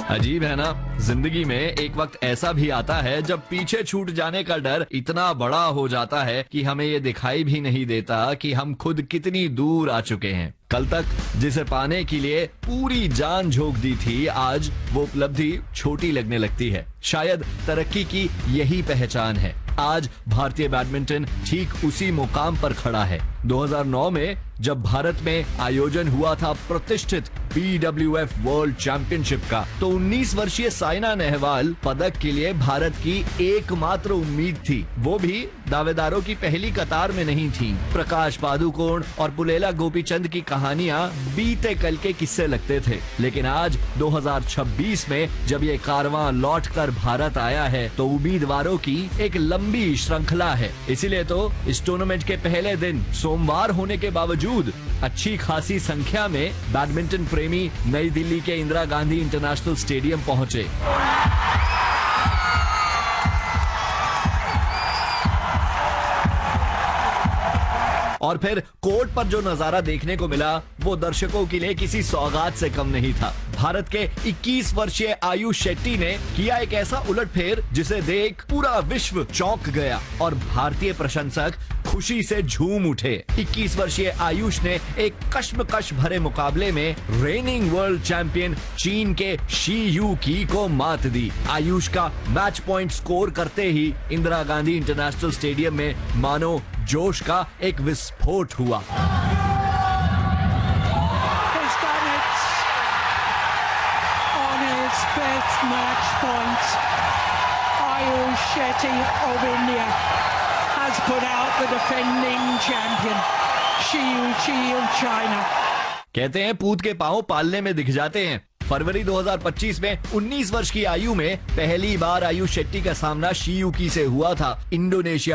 अजीब है ना, जिंदगी में एक वक्त ऐसा भी आता है जब पीछे छूट जाने का डर इतना बड़ा हो जाता है कि हमें ये दिखाई भी नहीं देता कि हम खुद कितनी दूर आ चुके हैं। कल तक जिसे पाने के लिए पूरी जान झोंक दी थी, आज वो उपलब्धि छोटी लगने लगती है। शायद तरक्की की यही पहचान है। आज भारतीय बैडमिंटन ठीक उसी मुकाम पर खड़ा है। 2009 में जब भारत में आयोजन हुआ था प्रतिष्ठित BWF वर्ल्ड चैंपियनशिप का, तो 19 वर्षीय साइना नेहवाल पदक के लिए भारत की एकमात्र उम्मीद थी। वो भी दावेदारों की पहली कतार में नहीं थी। प्रकाश पादुकोण और पुलेला गोपीचंद की कहानियां बीते कल के किस्से लगते थे, लेकिन आज 2026 में जब ये कारवां लौट कर भारत आया है, तो उम्मीदवारों की एक लंबी श्रृंखला है। इसीलिए तो इस टूर्नामेंट के पहले दिन सोमवार होने के बावजूद अच्छी खासी संख्या में बैडमिंटन प्रेमी नई दिल्ली के इंदिरा गांधी इंटरनेशनल स्टेडियम पहुंचे। और फिर कोर्ट पर जो नजारा देखने को मिला, वो दर्शकों के लिए किसी सौगात से कम नहीं था। भारत के 21 वर्षीय आयुष शेट्टी ने किया एक ऐसा उलटफेर जिसे देख पूरा विश्व चौंक गया और भारतीय प्रशंसक खुशी से झूम उठे। 21 वर्षीय आयुष ने एक कश्मकश भरे मुकाबले में रेनिंग वर्ल्ड चैंपियन चीन के शी यू की को मात दी। आयुष का मैच पॉइंट स्कोर करते ही इंदिरा गांधी इंटरनेशनल स्टेडियम में मानो जोश का एक विस्फोट हुआ। Fifth match point, Ayush Shetty of India has put out the defending champion, Xiu Qi of China. कहते हैं पूत के पांव पालने में दिख जाते हैं। फरवरी 2025 में 19 वर्ष की आयु में पहली बार आयुष शेट्टी का सामना शी यू की से हुआ था। इंडोनेशिया